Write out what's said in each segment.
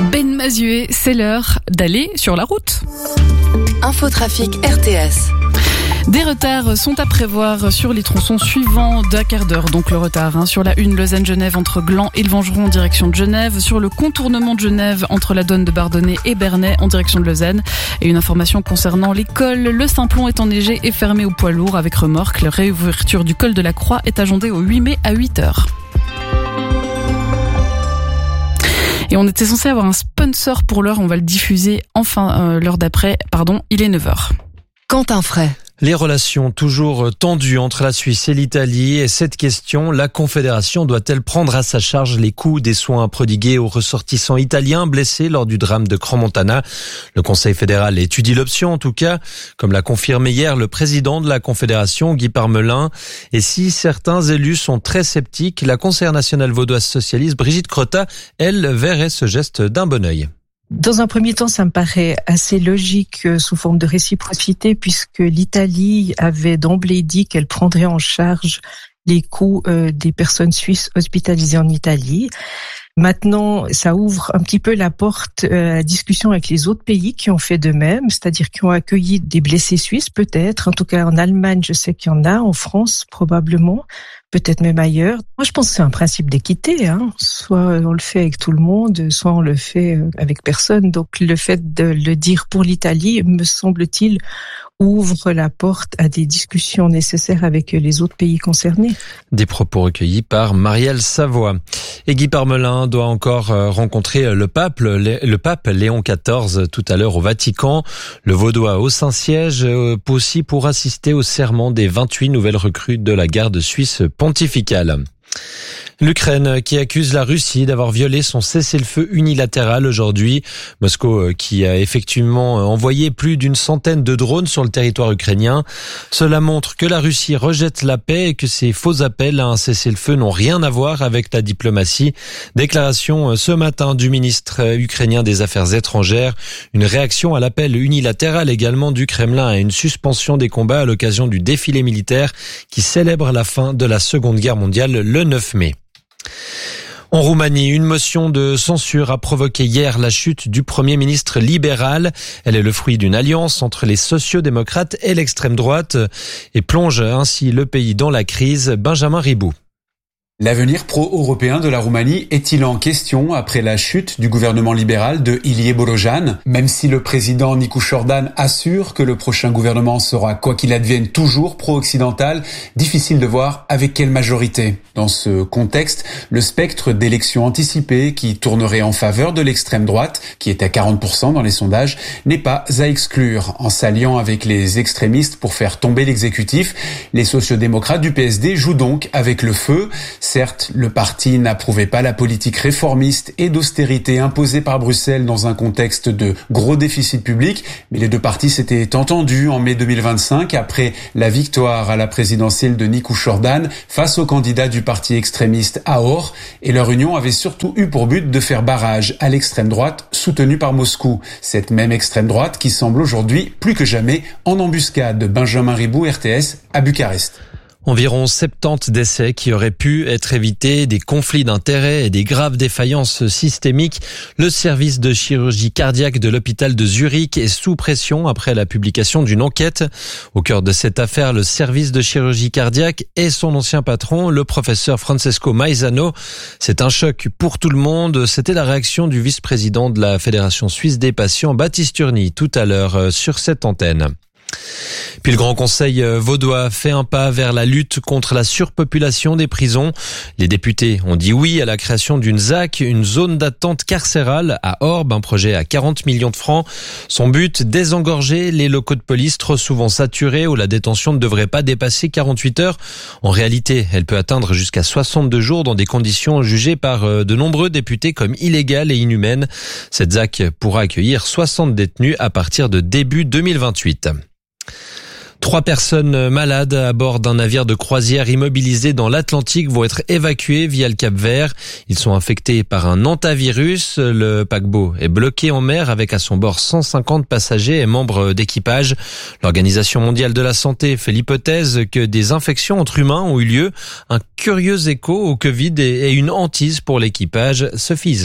Ben Mazué, c'est l'heure d'aller sur la route. Infotrafic RTS. Des retards sont à prévoir sur les tronçons suivants d'un quart d'heure. Donc le retard sur la 1 Lausanne-Genève entre Gland et le Vengeron en direction de Genève, sur le contournement de Genève entre la douane de Bardonnay et Bernay en direction de Lausanne. Et une information concernant les cols, le Simplon est enneigé et fermé aux poids lourds avec remorque. La réouverture du col de la Croix est agendée au 8 mai à 8h. Et on était censé avoir un sponsor pour l'heure, on va le diffuser l'heure d'après, il est 9h. Quentin Fray. Les relations toujours tendues entre la Suisse et l'Italie, et cette question, la Confédération doit-elle prendre à sa charge les coûts des soins prodigués aux ressortissants italiens blessés lors du drame de Crans-Montana? Le Conseil fédéral étudie l'option en tout cas, comme l'a confirmé hier le président de la Confédération, Guy Parmelin. Et si certains élus sont très sceptiques, la conseillère nationale vaudoise socialiste Brigitte Crotta, elle, verrait ce geste d'un bon œil. Dans un premier temps, ça me paraît assez logique sous forme de réciprocité, puisque l'Italie avait d'emblée dit qu'elle prendrait en charge les coûts des personnes suisses hospitalisées en Italie. Maintenant, ça ouvre un petit peu la porte à la discussion avec les autres pays qui ont fait de même, c'est-à-dire qui ont accueilli des blessés suisses peut-être. En tout cas, en Allemagne, je sais qu'il y en a, en France probablement, peut-être même ailleurs. Moi, je pense que c'est un principe d'équité. Soit on le fait avec tout le monde, soit on le fait avec personne. Donc, le fait de le dire pour l'Italie, me semble-t-il, ouvre la porte à des discussions nécessaires avec les autres pays concernés. Des propos recueillis par Marielle Savoie. Et Guy Parmelin doit encore rencontrer le pape Léon XIV tout à l'heure au Vatican. Le Vaudois au Saint-Siège aussi pour assister au serment des 28 nouvelles recrues de la garde suisse pontificale. L'Ukraine qui accuse la Russie d'avoir violé son cessez-le-feu unilatéral aujourd'hui. Moscou qui a effectivement envoyé plus d'une centaine de drones sur le territoire ukrainien. Cela montre que la Russie rejette la paix et que ses faux appels à un cessez-le-feu n'ont rien à voir avec la diplomatie. Déclaration ce matin du ministre ukrainien des Affaires étrangères. Une réaction à l'appel unilatéral également du Kremlin à une suspension des combats à l'occasion du défilé militaire qui célèbre la fin de la Seconde Guerre mondiale le 9 mai. En Roumanie, une motion de censure a provoqué hier la chute du Premier ministre libéral. Elle est le fruit d'une alliance entre les sociaux-démocrates et l'extrême droite et plonge ainsi le pays dans la crise. Benjamin Ribou. L'avenir pro-européen de la Roumanie est-il en question après la chute du gouvernement libéral de Ilie Bolojan? Même si le président Nicu Jordan assure que le prochain gouvernement sera, quoi qu'il advienne, toujours pro-occidental, difficile de voir avec quelle majorité. Dans ce contexte, le spectre d'élections anticipées qui tournerait en faveur de l'extrême droite, qui est à 40% dans les sondages, n'est pas à exclure. En s'alliant avec les extrémistes pour faire tomber l'exécutif, les sociodémocrates du PSD jouent donc avec le feu. Certes, le parti n'approuvait pas la politique réformiste et d'austérité imposée par Bruxelles dans un contexte de gros déficit public, mais les deux partis s'étaient entendus en mai 2025 après la victoire à la présidentielle de Nicu Jordan face au candidat du parti extrémiste AOR, et leur union avait surtout eu pour but de faire barrage à l'extrême droite soutenue par Moscou. Cette même extrême droite qui semble aujourd'hui plus que jamais en embuscade. Benjamin Ribou, RTS, à Bucarest. Environ 70 décès qui auraient pu être évités, des conflits d'intérêts et des graves défaillances systémiques. Le service de chirurgie cardiaque de l'hôpital de Zurich est sous pression après la publication d'une enquête. Au cœur de cette affaire, le service de chirurgie cardiaque et son ancien patron, le professeur Francesco Maizano. C'est un choc pour tout le monde. C'était la réaction du vice-président de la Fédération suisse des patients, Baptiste Urny, tout à l'heure sur cette antenne. Puis le Grand Conseil vaudois fait un pas vers la lutte contre la surpopulation des prisons. Les députés ont dit oui à la création d'une ZAC, une zone d'attente carcérale à Orbe, un projet à 40 millions de francs. Son but, désengorger les locaux de police trop souvent saturés où la détention ne devrait pas dépasser 48 heures. En réalité, elle peut atteindre jusqu'à 62 jours dans des conditions jugées par de nombreux députés comme illégales et inhumaines. Cette ZAC pourra accueillir 60 détenus à partir de début 2028. 3 personnes malades à bord d'un navire de croisière immobilisé dans l'Atlantique vont être évacuées via le Cap-Vert. Ils sont infectés par un hantavirus. Le paquebot est bloqué en mer avec à son bord 150 passagers et membres d'équipage. L'Organisation mondiale de la santé fait l'hypothèse que des infections entre humains ont eu lieu. Un curieux écho au Covid et une hantise pour l'équipage. Sophie Iselin.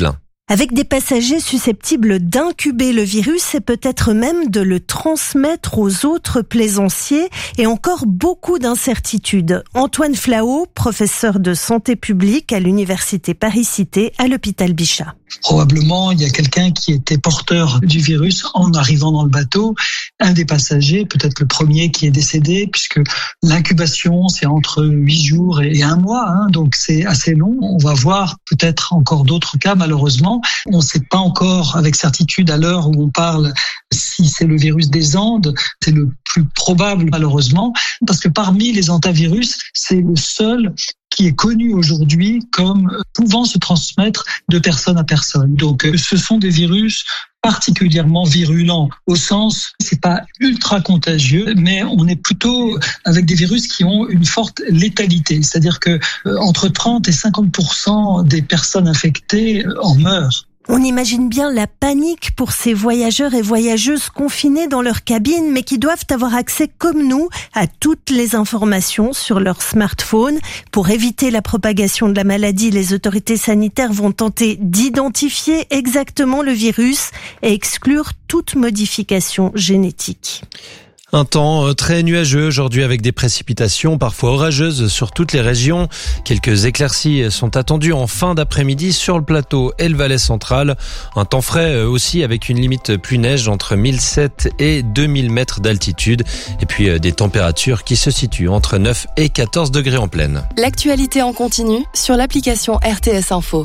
avec des passagers susceptibles d'incuber le virus et peut-être même de le transmettre aux autres plaisanciers, et encore beaucoup d'incertitudes. Antoine Flao, professeur de santé publique à l'université Paris-Cité à l'hôpital Bichat. Probablement, il y a quelqu'un qui était porteur du virus en arrivant dans le bateau. Un des passagers, peut-être le premier qui est décédé, puisque l'incubation, c'est entre 8 jours et 1 mois, donc c'est assez long. On va voir peut-être encore d'autres cas, malheureusement. On ne sait pas encore avec certitude à l'heure où on parle si c'est le virus des Andes. C'est le plus probable, malheureusement, parce que parmi les hantavirus, c'est le seul qui est connu aujourd'hui comme pouvant se transmettre de personne à personne. Donc, ce sont des virus particulièrement virulents, au sens, c'est pas ultra contagieux, mais on est plutôt avec des virus qui ont une forte létalité. C'est-à-dire que entre 30 et 50% des personnes infectées en meurent. On imagine bien la panique pour ces voyageurs et voyageuses confinés dans leur cabine, mais qui doivent avoir accès, comme nous, à toutes les informations sur leur smartphone. Pour éviter la propagation de la maladie, les autorités sanitaires vont tenter d'identifier exactement le virus et exclure toute modification génétique. Un temps très nuageux aujourd'hui avec des précipitations parfois orageuses sur toutes les régions. Quelques éclaircies sont attendues en fin d'après-midi sur le plateau et le Valais central. Un temps frais aussi avec une limite pluie-neige entre 1007 et 2000 mètres d'altitude. Et puis des températures qui se situent entre 9 et 14 degrés en plaine. L'actualité en continu sur l'application RTS Info.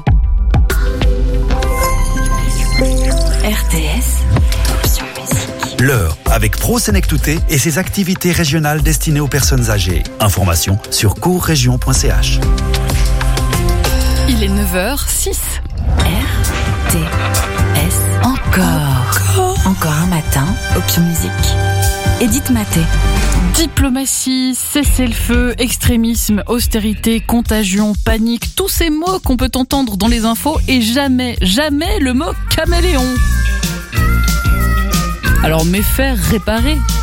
RTS. L'heure avec ProSenectouté et ses activités régionales destinées aux personnes âgées. Information sur courregion.ch. Il est 9h06. RTS. Encore un matin, Option Musique. Edith Maté. Diplomatie, cessez-le-feu, extrémisme, austérité, contagion, panique, tous ces mots qu'on peut entendre dans les infos et jamais le mot caméléon. Alors, mais faire réparer